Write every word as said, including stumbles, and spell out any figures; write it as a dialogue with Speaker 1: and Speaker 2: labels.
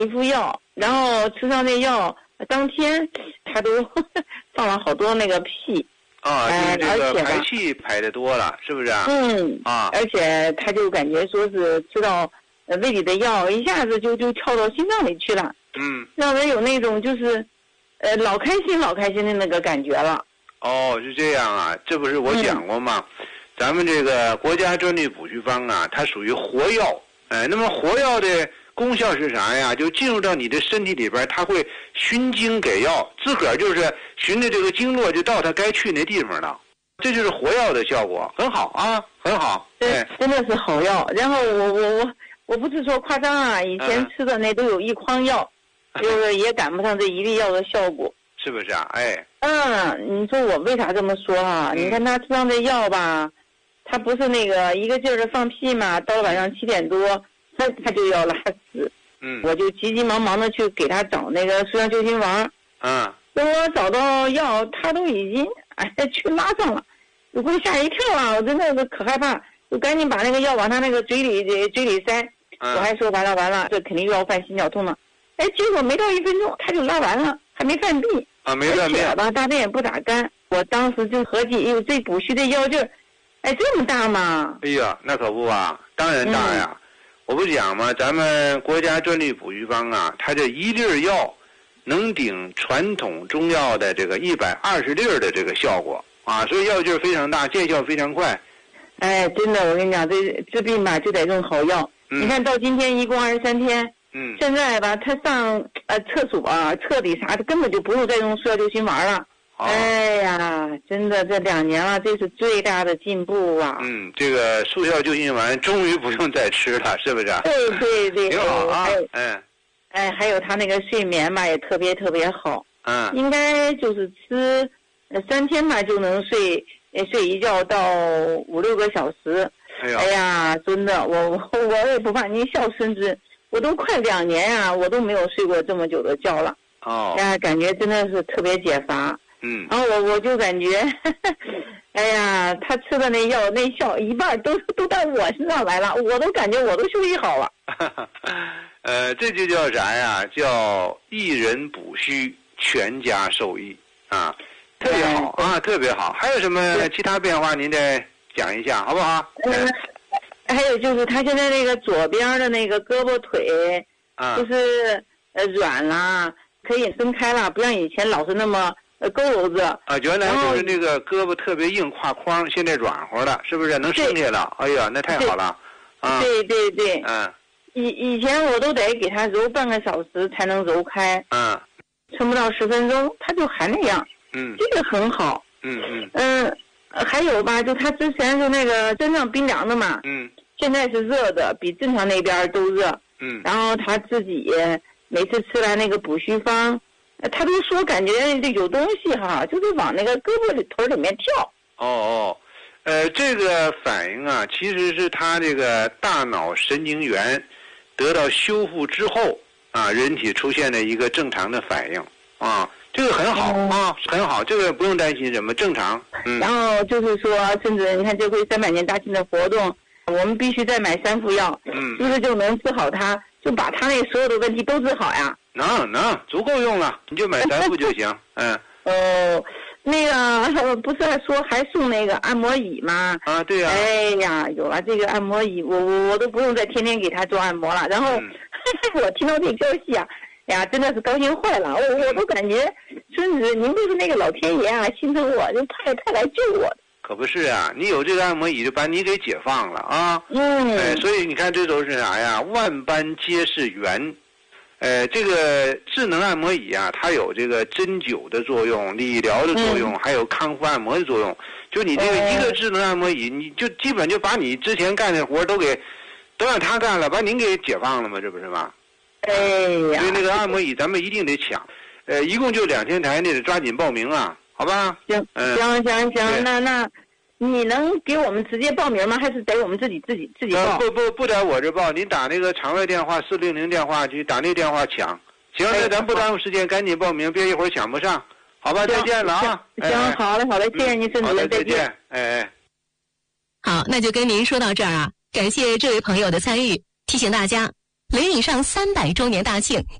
Speaker 1: 一副药，然后吃上那药，当天他都放了好多那个屁。
Speaker 2: 啊，就是这个排气排的多了，是不是啊？
Speaker 1: 嗯
Speaker 2: 啊，
Speaker 1: 而且他就感觉说是吃到呃胃里的药，一下子就就跳到心脏里去了。
Speaker 2: 嗯，
Speaker 1: 让人有那种就是呃老开心老开心的那个感觉了。
Speaker 2: 哦，是这样啊，这不是我讲过吗？嗯、咱们这个国家专利补虚方啊，它属于活药，哎，那么活药的功效是啥呀？就进入到你的身体里边，它会循经给药，自个儿就是循着这个经络就到它该去那地方了，这就是活药的效果，很好啊，很好。
Speaker 1: 对，真的是好药。然后我我我我不是说夸张啊，以前吃的那都有一筐药，嗯、就是也赶不上这一粒药的效果。
Speaker 2: 是不是啊？哎，
Speaker 1: 嗯，你说我为啥这么说啊？嗯、你看他吃上这药吧，他不是那个一个劲儿的放屁嘛，到了晚上七点多，他他就要拉屎。
Speaker 2: 嗯，
Speaker 1: 我就急急忙忙的去给他找那个舒张救心丸。
Speaker 2: 嗯，
Speaker 1: 等我找到药，他都已经哎去拉上了，我给我吓一跳啊！我真的可害怕，我赶紧把那个药往他那个嘴里嘴里塞。
Speaker 2: 嗯、
Speaker 1: 我还说完了完了，这肯定又要犯心绞痛了。哎，结果没到一分钟他就拉完了，还没犯病。
Speaker 2: 啊，没犯病。
Speaker 1: 而且吧，大便也不咋干。我当时就合计，哟，这补虚的药劲儿，哎，这么大吗？
Speaker 2: 哎呀，那可不啊，当然大呀。嗯，我不讲嘛，咱们国家专利补虚方啊，它这一粒药能顶传统中药的这个一百二十粒的这个效果啊，所以药劲非常大，见效非常快。
Speaker 1: 哎，真的，我跟你讲，这治病吧就得用好药。嗯、你看到今天一共二十三天，
Speaker 2: 嗯，
Speaker 1: 现在吧，他上呃厕所啊、彻底啥的，根本就不用再用舒药救心丸了。哦、哎呀，真的这两年了，这是最大的进步啊！
Speaker 2: 嗯，这个速效救心丸终于不用再吃了，是不是？
Speaker 1: 对对对，
Speaker 2: 挺好啊！
Speaker 1: 嗯，哎，还有他那个睡眠吧，也特别特别好。
Speaker 2: 嗯，
Speaker 1: 应该就是吃呃三天吧就能睡睡一觉到五六个小时。
Speaker 2: 哎呀，
Speaker 1: 哎呀，真的，我我我也不怕您笑，甚至我都快两年啊，我都没有睡过这么久的觉了。
Speaker 2: 哦，
Speaker 1: 哎呀，感觉真的是特别解乏。
Speaker 2: 嗯，
Speaker 1: 然后我我就感觉，呵呵哎呀，他吃的那药那效一半都都到我身上来了，我都感觉我都休息好了。
Speaker 2: 呃，这就叫啥呀？叫一人补虚，全家受益啊，特别好啊，特别好。还有什么其他变化？您再讲一下好不好？
Speaker 1: 嗯，还有就是他现在那个左边的那个胳膊腿，
Speaker 2: 啊，
Speaker 1: 就是呃软啦，可以伸开了，不像以前老是那么。呃，佝偻着
Speaker 2: 啊，原来就是那个胳膊特别硬挎筐，现在软和了，是不是能伸开了？哎呀，那太好了啊！
Speaker 1: 对对对，
Speaker 2: 嗯，
Speaker 1: 以以前我都得给他揉半个小时才能揉开，
Speaker 2: 嗯，
Speaker 1: 撑不到十分钟，他就还那样，
Speaker 2: 嗯，
Speaker 1: 这个很好，
Speaker 2: 嗯嗯
Speaker 1: 嗯，还有吧，就他之前是那个身上冰凉的嘛，
Speaker 2: 嗯，
Speaker 1: 现在是热的，比正常那边都热，
Speaker 2: 嗯，
Speaker 1: 然后他自己每次吃完那个补虚方。他都说感觉这有东西哈，就是往那个胳膊里腿里面跳。
Speaker 2: 哦哦，呃，这个反应啊，其实是他这个大脑神经元得到修复之后啊，人体出现的一个正常的反应啊，这个很好、嗯、啊，很好，这个不用担心什么，正常。嗯。
Speaker 1: 然后就是说，甚至你看这回三百年大庆的活动，我们必须再买三副药，
Speaker 2: 嗯，
Speaker 1: 是不是就能治好他，就把他那所有的问题都治好呀？
Speaker 2: 能能足够用了，你就买三副就行。嗯。
Speaker 1: 哦，那个不是还说还送那个按摩椅吗？
Speaker 2: 啊，对呀、啊。
Speaker 1: 哎呀，有了这个按摩椅，我我我都不用再天天给他做按摩了。然后、嗯、我听到这个消息啊，哎呀，真的是高兴坏了。我我都感觉孙子，您都是那个老天爷啊，心疼我，就派派来救我的。
Speaker 2: 可不是啊，你有这个按摩椅就把你给解放了啊。
Speaker 1: 嗯。
Speaker 2: 哎，所以你看这都是啥呀？万般皆是缘。呃，这个智能按摩椅啊，它有这个针灸的作用、理疗的作用，嗯、还有康复按摩的作用。就你这个一个智能按摩椅，你就基本就把你之前干的活都给都让他干了，把您给解放了嘛，这不是吗？
Speaker 1: 哎呀，
Speaker 2: 所以那个按摩椅咱们一定得抢。呃，一共就两千台，你得抓紧报名啊，好吧？
Speaker 1: 行，
Speaker 2: 嗯、
Speaker 1: 行行行，那那。你能给我们直接报名吗？还是得我们自己自己自己报？
Speaker 2: 不不不得我这报，您打那个场外电话四零零电话去打那电话抢。行，那咱不耽误时间，赶紧报名，别一会儿抢不上。好吧，再见了啊！
Speaker 1: 行，好嘞好嘞，谢谢您，孙主任，
Speaker 2: 再见。哎哎。
Speaker 3: 好，那就跟您说到这儿啊，感谢这位朋友的参与，提醒大家。 领以上三百周年大庆。